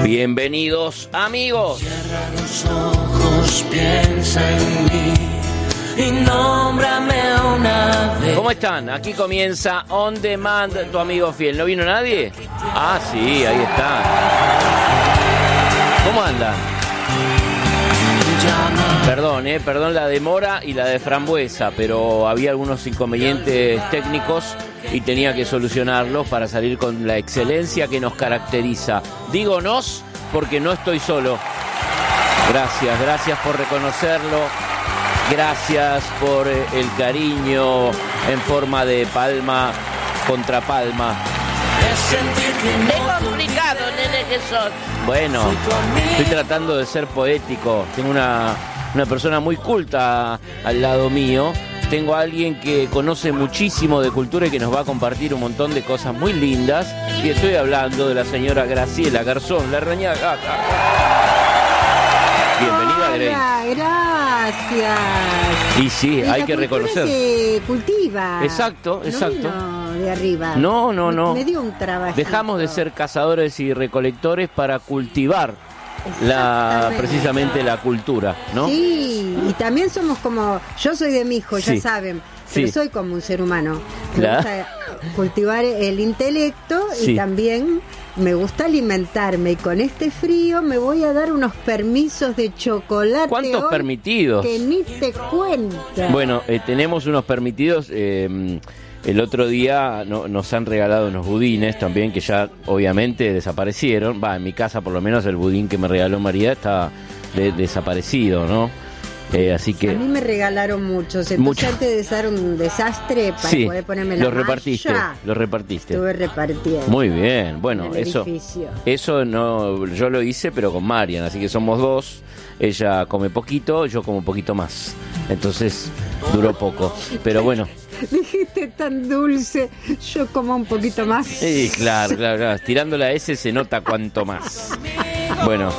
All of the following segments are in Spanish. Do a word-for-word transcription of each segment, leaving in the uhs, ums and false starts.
Bienvenidos, amigos. Cierra los ojos, piensa en mí y nómbrame una vez. ¿Cómo están? Aquí comienza On Demand, tu amigo fiel. ¿No vino nadie? Ah, sí, ahí está. ¿Cómo andan? Perdón, eh, perdón la demora y la de frambuesa, pero había algunos inconvenientes técnicos y tenía que solucionarlos para salir con la excelencia que nos caracteriza. Digo nos porque no estoy solo. Gracias, gracias por reconocerlo. Gracias por el cariño en forma de palma contra palma. Es complicado, nene, que sos. Bueno, estoy tratando de ser poético. Tengo una, una persona muy culta al lado mío. Tengo a alguien que conoce muchísimo de cultura y que nos va a compartir un montón de cosas muy lindas. Y estoy hablando de la señora Graciela Garzón, la araña gata. Bienvenida, Grace. Gracias. Y sí, la hay que reconocer. Se cultiva. Exacto, exacto. No vino de arriba. No, no, no. Me, me dio un trabajo. Dejamos de ser cazadores y recolectores para cultivar la precisamente la cultura, ¿no? Sí, y también somos como, yo soy de mi hijo, ya Sí. saben, pero Sí. soy como un ser humano. Me Claro. gusta cultivar el intelecto Sí. y también me gusta alimentarme, y con este frío me voy a dar unos permisos de chocolate. ¿Cuántos hoy permitidos? Que ni te cuenta. Bueno, eh, tenemos unos permitidos. Eh, el otro día no, nos han regalado unos budines también que ya obviamente desaparecieron. Va, en mi casa por lo menos el budín que me regaló María está de- desaparecido, ¿no? Eh, así que A mí me regalaron muchos, entonces Mucho. antes de ser un desastre para sí, poder ponerme la los repartiste, malla, los repartiste. estuve repartiendo. Muy bien, bueno, en el eso edificio. eso no, yo lo hice pero con Marian, así que somos dos. Ella come poquito, yo como un poquito más. Entonces duró poco, pero bueno. Dijiste tan dulce, yo como un poquito más. Sí, claro, claro, claro. Tirando la S se nota cuanto más. Bueno,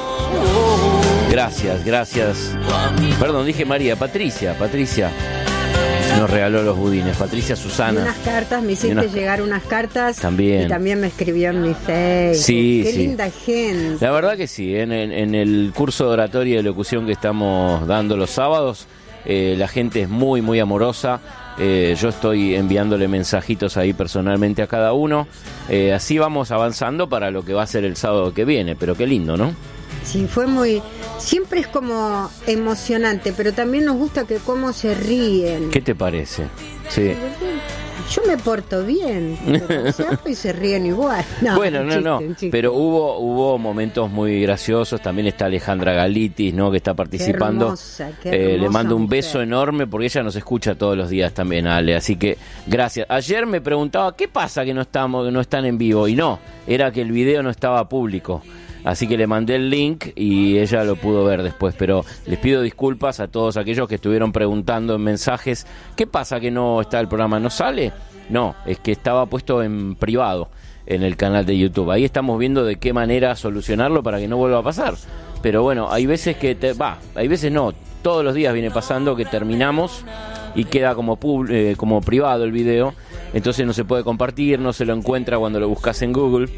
gracias, gracias. Perdón, dije María, Patricia, Patricia nos regaló los budines. Patricia Y Susana. unas cartas, me hiciste unas- llegar unas cartas. También. Y también me escribió en mi Facebook. Sí, Qué sí. linda gente. La verdad que sí, en, en- en el curso de oratoria y de locución que estamos dando los sábados, eh, la gente es muy, muy amorosa. Eh, yo estoy enviándole mensajitos ahí personalmente a cada uno. Eh, así vamos avanzando para lo que va a ser el sábado que viene, pero qué lindo, ¿no? Sí, fue muy... Siempre es como emocionante, pero también nos gusta que cómo se ríen. ¿Qué te parece? Sí. Yo me porto bien, pero se hago y se ríen igual. No, Bueno, un no, chiste, no, un chiste. pero hubo hubo momentos muy graciosos. También está Alejandra Galitis, ¿no? Que está participando. hermosa, qué Eh, le hermosa mando un mujer. beso enorme porque ella nos escucha todos los días también, Ale. Así que gracias. Ayer me preguntaba qué pasa que no estamos, que no están en vivo y no, era que el video no estaba público. Así que le mandé el link y ella lo pudo ver después. Pero les pido disculpas a todos aquellos que estuvieron preguntando en mensajes ¿qué pasa que no está el programa? ¿No sale? No, es que estaba puesto en privado en el canal de YouTube. Ahí estamos viendo de qué manera solucionarlo para que no vuelva a pasar. Pero bueno, hay veces que te va, hay veces no, todos los días viene pasando que terminamos y queda como pub- eh, como privado el video, entonces no se puede compartir, no se lo encuentra cuando lo buscas en Google.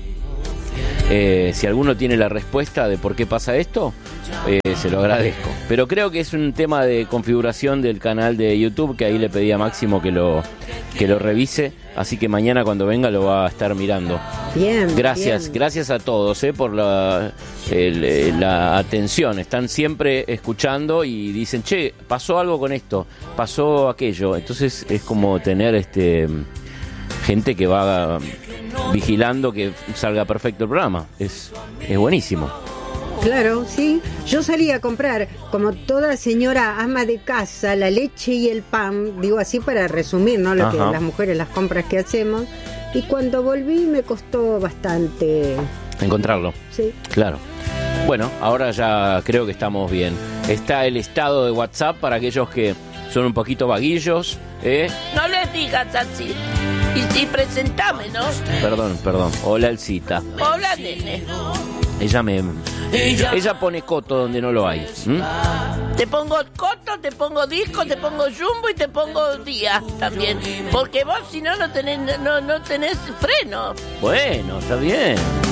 Eh, si alguno tiene la respuesta de por qué pasa esto, eh, se lo agradezco. Pero creo que es un tema de configuración del canal de YouTube que ahí le pedí a Máximo que lo que lo revise. Así que mañana cuando venga lo va a estar mirando. Bien, Gracias, bien. gracias a todos eh, por la, el- la atención. Están siempre escuchando y dicen, che, pasó algo con esto, pasó aquello. Entonces es como tener este gente que va vigilando que salga perfecto el programa. Es, es buenísimo. Claro, sí. Yo salí a comprar, como toda señora ama de casa, la leche y el pan, digo así para resumir, ¿no? Lo que Ajá. las mujeres, las compras que hacemos. Y cuando volví me costó bastante, Encontrarlo, sí. claro. Bueno, ahora ya creo que estamos bien. Está el estado de WhatsApp para aquellos que son un poquito vaguillos, ¿eh? No les digas así. Y, y presentame, ¿no? Perdón, perdón. Hola, Elcita. Hola, nene. Ella me... Ella pone coto donde no lo hay. ¿m? Te pongo coto, te pongo disco, te pongo jumbo y te pongo día también. Porque vos si no no tenés, no, no tenés freno. Bueno, está bien.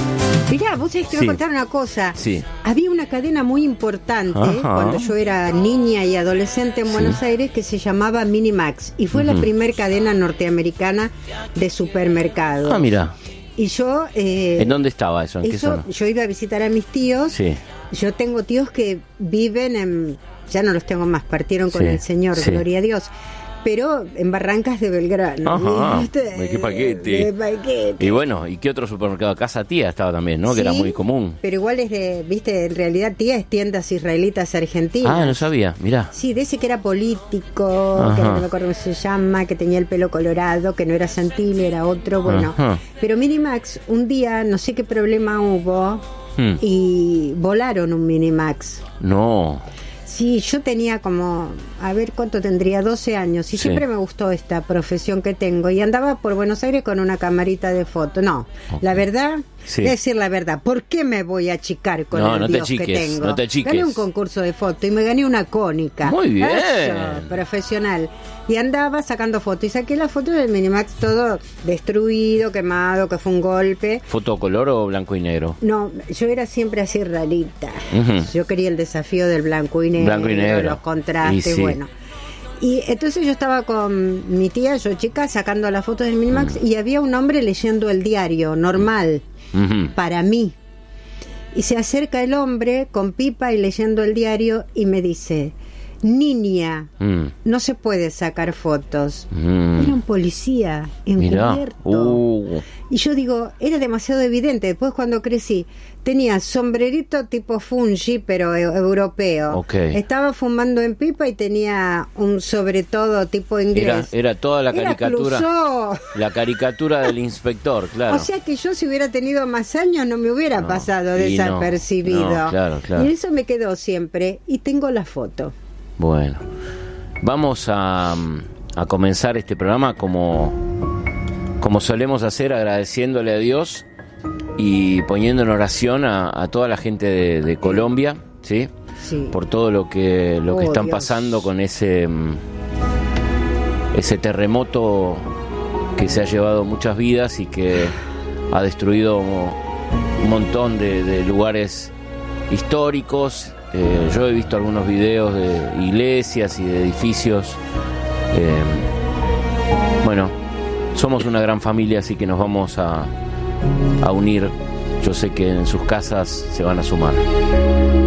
Mirá, vos sabés que te Sí. voy a contar una cosa. Sí. Había una cadena muy importante Ajá. cuando yo era niña y adolescente en Sí. Buenos Aires que se llamaba Minimax y fue la Ujú. primer cadena norteamericana de supermercados. Ah, mira. Y yo... eh, ¿En dónde estaba eso? ¿En qué eso, zona? yo iba a visitar a mis tíos. Sí. Yo tengo tíos que viven en... Ya no los tengo más, partieron con Sí, el Señor, sí. gloria a Dios. Pero en Barrancas de Belgrano. Ajá. ¿viste? Ay, qué paquete. De paquete. Y bueno, ¿y qué otro supermercado? Casa Tía estaba también, ¿no? Que Sí, era muy común. Pero igual es de, viste, en realidad tía es tiendas israelitas argentinas. Ah, no sabía, mirá. Sí, de ese que era político, Ajá. que no me acuerdo cómo se llama, que tenía el pelo colorado, que no era Santilli, era otro, bueno. Ajá. Pero Minimax, un día, no sé qué problema hubo, Hmm. y volaron un Minimax. No. Sí, yo tenía como, a ver cuánto tendría, doce años, y Sí. siempre me gustó esta profesión que tengo, y andaba por Buenos Aires con una camarita de foto. No, Ok. la verdad, Sí. voy a decir la verdad, ¿por qué me voy a achicar con No, el no te Dios que achiques, tengo? no te achiques. Gané un concurso de foto y me gané una cónica. Muy bien. Eso, profesional. Y andaba sacando fotos, y saqué la foto del Minimax todo destruido, quemado, que fue un golpe. ¿Foto color o blanco y negro? No, yo era siempre así rarita. Ujú. Yo quería el desafío del blanco y negro, Blanco y negro. los contrastes, Y sí. bueno. Y entonces yo estaba con mi tía, yo chica, sacando las fotos del Minimax Mm. y había un hombre leyendo el diario, normal, Ujú. para mí. Y se acerca el hombre con pipa y leyendo el diario y me dice, niña, Mm. no se puede sacar fotos. Mm. Era un policía Mirá. encubierto. Uh. Y yo digo, era demasiado evidente. Después cuando crecí, tenía sombrerito tipo fungi, pero e- europeo. Ok. Estaba fumando en pipa y tenía un sobre todo tipo Era, inglés. era toda la Era caricatura. Clouseau. La caricatura del inspector, claro. O sea que yo si hubiera tenido más años no me hubiera No, pasado y no, desapercibido. no, claro, claro. Y eso me quedó siempre. Y tengo la foto. Bueno, vamos a, a comenzar este programa como, como solemos hacer, agradeciéndole a Dios y poniendo en oración a, a toda la gente de, de Colombia, ¿sí? Sí. Por todo lo que lo que Oh, están Dios. pasando con ese mm, ese terremoto que se ha llevado muchas vidas y que ha destruido un montón de, de lugares históricos. Eh, yo he visto algunos videos de iglesias y de edificios. Eh, bueno, somos una gran familia, así que nos vamos a, a unir. Yo sé que en sus casas se van a sumar.